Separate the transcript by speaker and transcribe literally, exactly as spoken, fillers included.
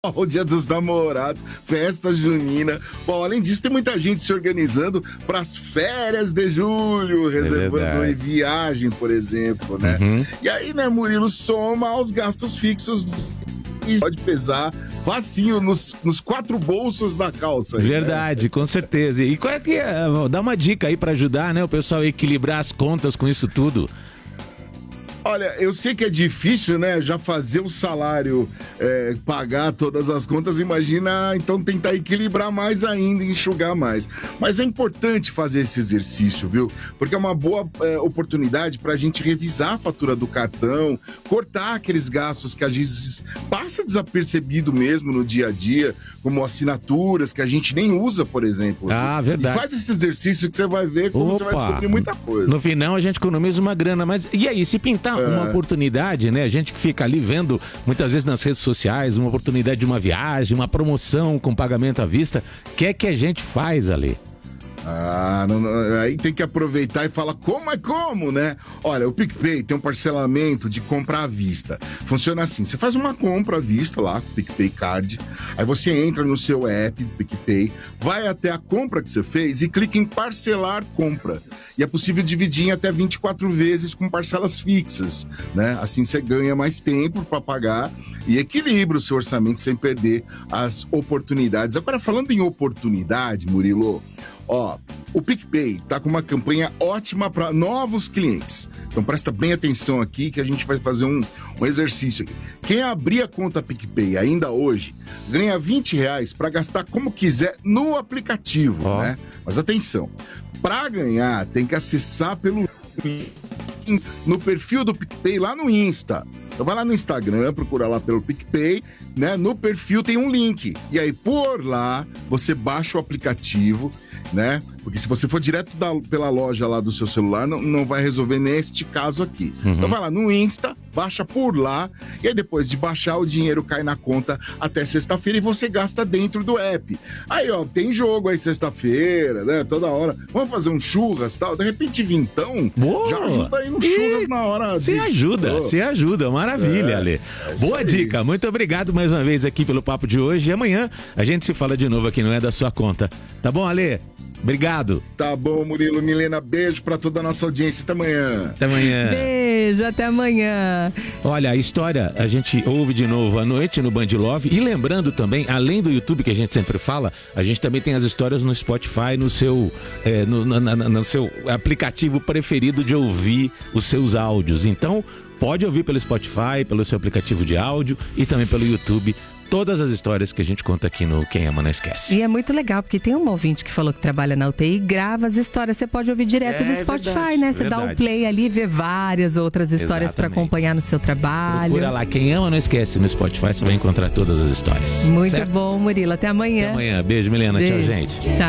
Speaker 1: O Dia dos Namorados, festa junina. Bom, além disso, tem muita gente se organizando para as férias de julho, reservando em viagem, por exemplo, né? Uhum. E aí, né, Murilo, soma aos gastos fixos e pode pesar facinho nos, nos quatro bolsos da calça. Aí,
Speaker 2: verdade, né? Com certeza. E qual é que é? Dá uma dica aí para ajudar, né, o pessoal a equilibrar as contas com isso tudo.
Speaker 1: Olha, eu sei que é difícil, né, já fazer o salário é, pagar todas as contas, imagina, então tentar equilibrar mais ainda, enxugar mais. Mas é importante fazer esse exercício, viu? Porque é uma boa é, oportunidade pra gente revisar a fatura do cartão, cortar aqueles gastos que às vezes passa desapercebido mesmo no dia a dia, como assinaturas que a gente nem usa, por exemplo.
Speaker 2: Ah, verdade.
Speaker 1: E faz esse exercício que você vai ver como Opa. Você vai descobrir muita coisa.
Speaker 2: No final a gente economiza uma grana, mas e aí, se pintar uma oportunidade, né? A gente que fica ali vendo muitas vezes nas redes sociais uma oportunidade de uma viagem, uma promoção com pagamento à vista. O que é que a gente faz ali?
Speaker 1: Ah, não, não, aí tem que aproveitar e falar como é como, né? Olha, o PicPay tem um parcelamento de compra à vista. Funciona assim, você faz uma compra à vista lá com o PicPay Card, aí você entra no seu app do PicPay, vai até a compra que você fez e clica em parcelar compra. E é possível dividir em até vinte e quatro vezes com parcelas fixas, né? Assim você ganha mais tempo para pagar e equilibra o seu orçamento sem perder as oportunidades. Agora, falando em oportunidade, Murilo, ó, o PicPay tá com uma campanha ótima para novos clientes. Então presta bem atenção aqui que a gente vai fazer um, um exercício aqui. Quem abrir a conta PicPay ainda hoje, ganha vinte reais para gastar como quiser no aplicativo, oh. né? Mas atenção, para ganhar tem que acessar pelo no perfil do PicPay lá no Insta. Então vai lá no Instagram, procura lá pelo PicPay, né? No perfil tem um link. E aí por lá você baixa o aplicativo, né? Porque se você for direto da, pela loja lá do seu celular, não, não vai resolver neste caso aqui. Uhum. Então vai lá no Insta, baixa por lá, e aí depois de baixar o dinheiro cai na conta até sexta-feira e você gasta dentro do app. Aí, ó, tem jogo aí sexta-feira, né? Toda hora. Vamos fazer um churras e tal. De repente, vintão, Boa. Já ajuda aí no churras e na hora.
Speaker 2: Se de... ajuda, oh. se ajuda. Maravilha, é, Ale. É Boa aí. Dica. Muito obrigado mais uma vez aqui pelo papo de hoje. E amanhã a gente se fala de novo aqui, não é da sua conta. Tá bom, Ale? Obrigado.
Speaker 1: Tá bom, Murilo. Milena, beijo pra toda a nossa audiência. Até amanhã.
Speaker 2: Até amanhã.
Speaker 3: Beijo, até amanhã.
Speaker 2: Olha, a história a gente ouve de novo à noite no Band Love. E lembrando também, além do YouTube que a gente sempre fala, a gente também tem as histórias no Spotify, no seu, é, no, no, no, no seu aplicativo preferido de ouvir os seus áudios. Então, pode ouvir pelo Spotify, pelo seu aplicativo de áudio e também pelo YouTube. Todas as histórias que a gente conta aqui no Quem Ama Não Esquece.
Speaker 3: E é muito legal, porque tem um ouvinte que falou que trabalha na U T I e grava as histórias. Você pode ouvir direto é, do Spotify, verdade, né? Você verdade. Dá um play ali e vê várias outras histórias para acompanhar no seu trabalho.
Speaker 2: Procura lá, Quem Ama Não Esquece no Spotify, você vai encontrar todas as histórias.
Speaker 3: Muito
Speaker 2: certo?
Speaker 3: bom, Murilo. Até amanhã.
Speaker 2: Até amanhã. Beijo, Milena. Beijo. Tchau, gente.
Speaker 3: Tchau.